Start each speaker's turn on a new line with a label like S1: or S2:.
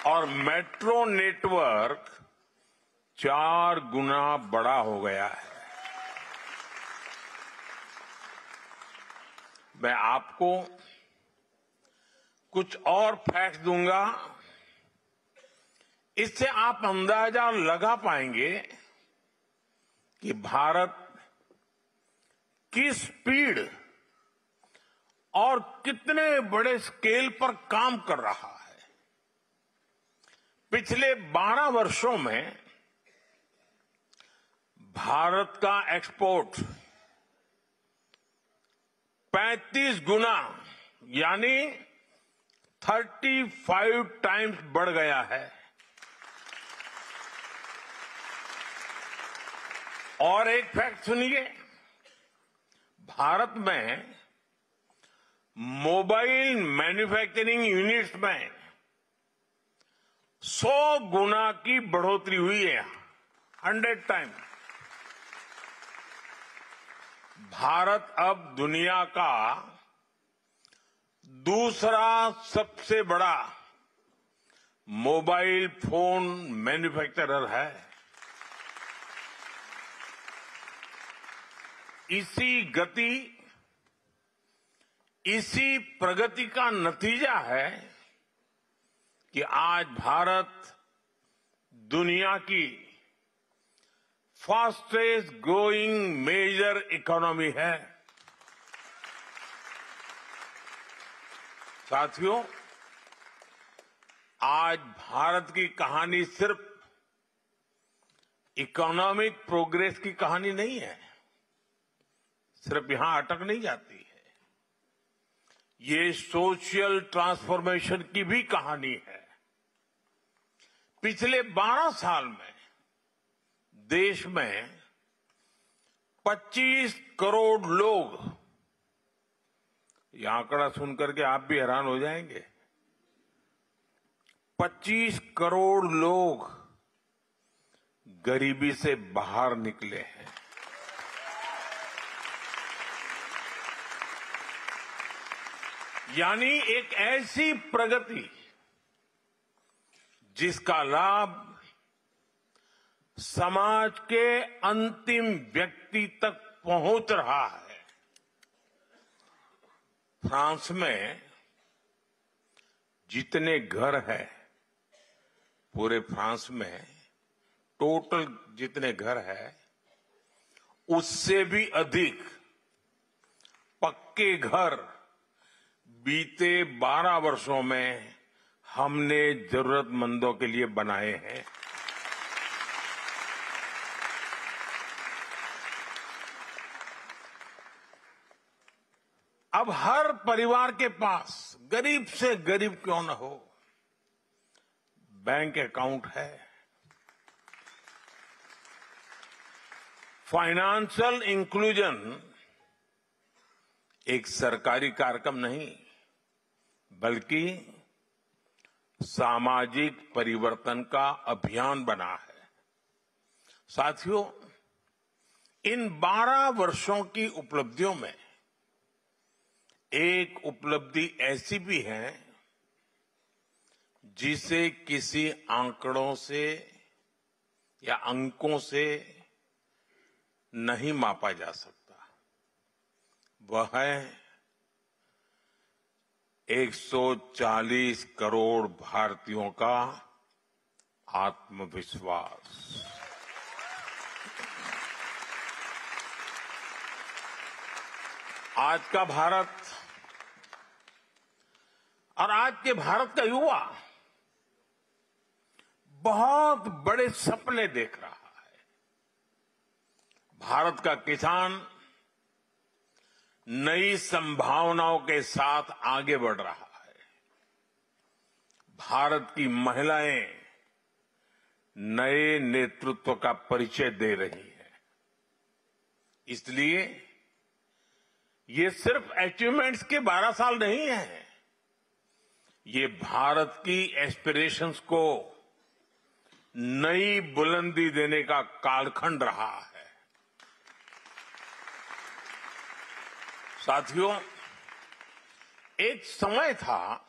S1: और metro network 4 गुना बड़ा हो गया है। मैं आपको कुछ और फैक्ट दूंगा, इससे आप अंदाजा लगा पाएंगे कि भारत किस स्पीड और कितने बड़े स्केल पर काम कर रहा है। पिछले 12 वर्षों में भारत का एक्सपोर्ट 35 गुना यानी 35 टाइम्स बढ़ गया है। और एक फैक्ट सुनिए, भारत में मोबाइल मैन्युफैक्चरिंग यूनिट्स में 100 गुना की बढ़ोतरी हुई है, 100 टाइम। भारत अब दुनिया का दूसरा सबसे बड़ा मोबाइल फोन मैन्युफैक्चरर है। इसी गति, इसी प्रगति का नतीजा है कि आज भारत दुनिया की फास्टेस्ट ग्रोइंग मेजर इकोनॉमी है। साथियों, आज भारत की कहानी सिर्फ इकोनॉमिक प्रोग्रेस की कहानी नहीं है, सिर्फ यहां अटक नहीं जाती है, ये सोशल ट्रांसफॉर्मेशन की भी कहानी है। पिछले 12 साल में देश में 25 करोड़ लोग, यह आंकड़ा सुनकर के आप भी हैरान हो जाएंगे, 25 करोड़ लोग गरीबी से बाहर निकले हैं। यानी एक ऐसी प्रगति जिसका लाभ समाज के अंतिम व्यक्ति तक पहुंच रहा है। फ्रांस में जितने घर हैं, पूरे फ्रांस में टोटल जितने घर हैं, उससे भी अधिक पक्के घर बीते 12 वर्षों में हमने जरूरतमंदों के लिए बनाए हैं। अब हर परिवार के पास, गरीब से गरीब क्यों न हो, बैंक अकाउंट है। फाइनेंशियल इंक्लूजन एक सरकारी कार्यक्रम नहीं, बल्कि सामाजिक परिवर्तन का अभियान बना है। साथियों, इन 12 वर्षों की उपलब्धियों में एक उपलब्धि ऐसी भी है जिसे किसी आंकड़ों से या अंकों से नहीं मापा जा सकता। वह है 140 करोड़ भारतीयों का आत्मविश्वास। आज का भारत और आज के भारत का युवा बहुत बड़े सपने देख रहा है। भारत का किसान नई संभावनाओं के साथ आगे बढ़ रहा है। भारत की महिलाएं नए नेतृत्व का परिचय दे रही हैं। इसलिए ये सिर्फ अचीवमेंट्स के 12 साल नहीं है, ये भारत की एस्पिरेशंस को नई बुलंदी देने का कालखंड रहा है। साथियों, एक समय था